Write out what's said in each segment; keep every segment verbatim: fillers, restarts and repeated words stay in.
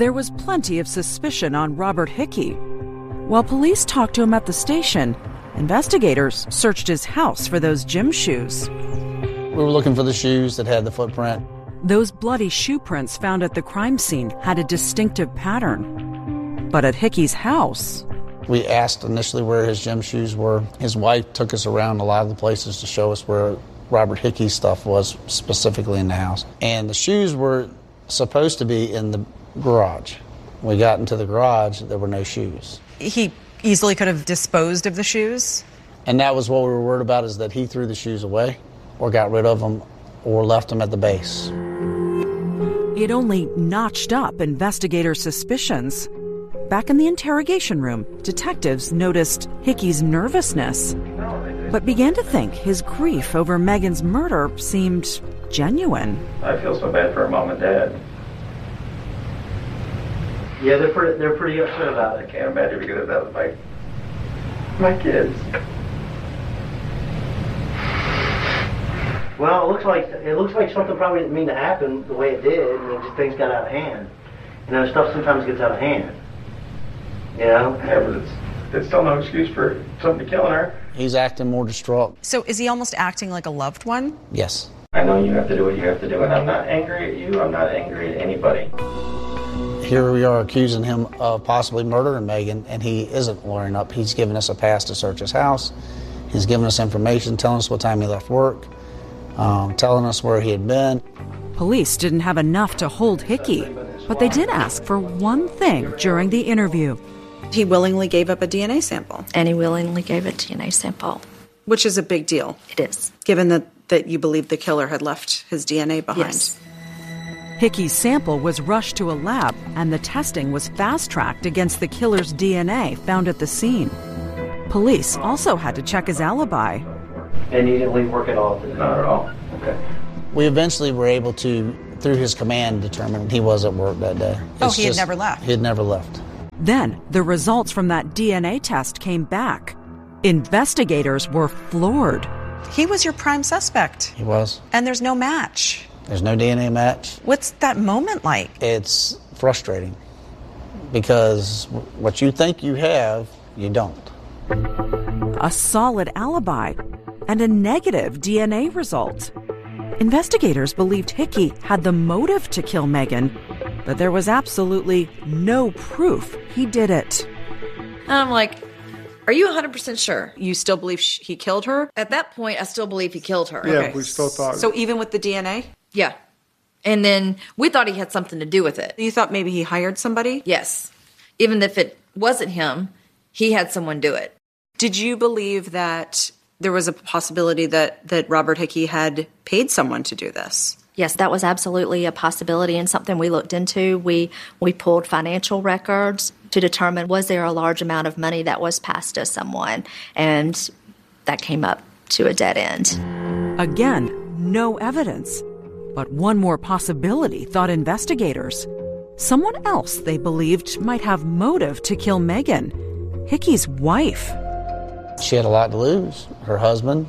There was plenty of suspicion on Robert Hickey. While police talked to him at the station, investigators searched his house for those gym shoes. We were looking for the shoes that had the footprint. Those bloody shoe prints found at the crime scene had a distinctive pattern. But at Hickey's house... We asked initially where his gym shoes were. His wife took us around a lot of the places to show us where Robert Hickey's stuff was specifically in the house. And the shoes were supposed to be in the garage. When we got into the garage, there were no shoes. He easily could have disposed of the shoes? And that was what we were worried about, is that he threw the shoes away or got rid of them or left them at the base. It only notched up investigators' suspicions. Back in the interrogation room, detectives noticed Hickey's nervousness, but began to think his grief over Megan's murder seemed genuine. I feel so bad for her mom and dad. Yeah, they're pretty, they're pretty upset about it. I can't imagine because that was my, my kids. Well, it looks like it looks like something probably didn't mean to happen the way it did, and then just things got out of hand. You know, stuff sometimes gets out of hand. You know? Yeah, but it's, it's still no excuse for somebody killing her. He's acting more distraught. So is he almost acting like a loved one? Yes. I know you have to do what you have to do, and I'm not angry at you. I'm not angry at anybody. Here we are accusing him of possibly murdering Megan, and he isn't lawyering up. He's given us a pass to search his house. He's given us information, telling us what time he left work, um, telling us where he had been. Police didn't have enough to hold Hickey, but they did ask for one thing during the interview. He willingly gave up a D N A sample. And he willingly gave a D N A sample. Which is a big deal. It is. Given that, that you believe the killer had left his D N A behind. Yes. Hickey's sample was rushed to a lab, and the testing was fast-tracked against the killer's D N A found at the scene. Police also had to check his alibi. And you didn't leave work at all today? Not at all. Okay. We eventually were able to, through his command, determine he was at work that day. Oh, It's he had just- never left. He had never left. Then, the results from that D N A test came back. Investigators were floored. He was your prime suspect. He was. And there's no match. There's no D N A match. What's that moment like? It's frustrating because what you think you have, you don't. A solid alibi and a negative D N A result. Investigators believed Hickey had the motive to kill Megan, but there was absolutely no proof he did it. And I'm like, are you one hundred percent sure? You still believe sh- he killed her? At that point, I still believe he killed her. Yeah, Okay. we still thought. So even with the D N A? Yeah. And then we thought he had something to do with it. You thought maybe he hired somebody? Yes. Even if it wasn't him, he had someone do it. Did you believe that there was a possibility that, that Robert Hickey had paid someone to do this? Yes, that was absolutely a possibility and something we looked into. We we pulled financial records to determine was there a large amount of money that was passed to someone, and that came up to a dead end. Again, no evidence. But one more possibility, thought investigators. Someone else they believed might have motive to kill Megan, Hickey's wife. She had a lot to lose. Her husband,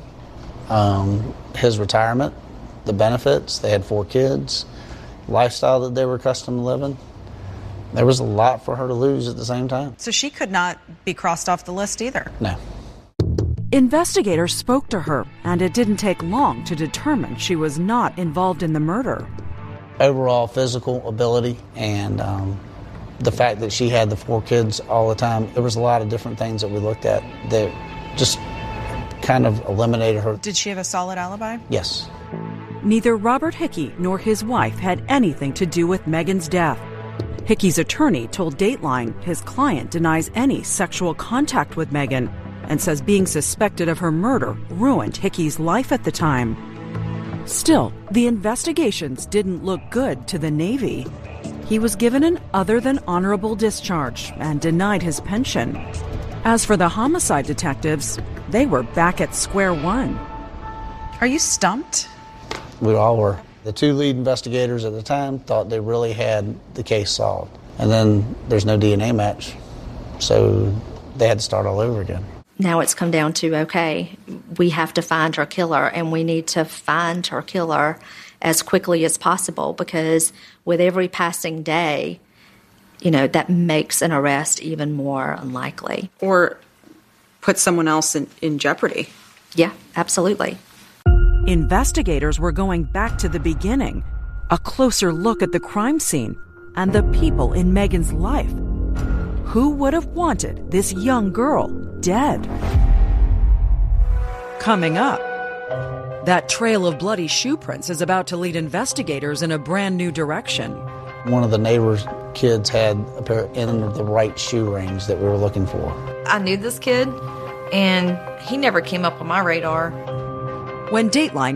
um, his retirement, the benefits. They had four kids, lifestyle that they were accustomed to living. There was a lot for her to lose at the same time. So she could not be crossed off the list either. No. Investigators spoke to her, and it didn't take long to determine she was not involved in the murder. Overall physical ability and um, the fact that she had the four kids all the time, there was a lot of different things that we looked at that just kind of eliminated her. Did she have a solid alibi? Yes. Neither Robert Hickey nor his wife had anything to do with Megan's death. Hickey's attorney told Dateline his client denies any sexual contact with Megan and says being suspected of her murder ruined Hickey's life at the time. Still, the investigations didn't look good to the Navy. He was given an other-than-honorable discharge and denied his pension. As for the homicide detectives, they were back at square one. Are you stumped? We all were. The two lead investigators at the time thought they really had the case solved. And then there's no D N A match, so they had to start all over again. Now it's come down to, okay, we have to find her killer, and we need to find her killer as quickly as possible, because with every passing day, you know, that makes an arrest even more unlikely. Or put someone else in, in jeopardy. Yeah, absolutely. Investigators were going back to the beginning, a closer look at the crime scene and the people in Megan's life. Who would have wanted this young girl dead? Coming up, that trail of bloody shoe prints is about to lead investigators in a brand new direction. One of the neighbor's kids had a pair in the right shoe range that we were looking for. I knew this kid, and he never came up on my radar. When Dateline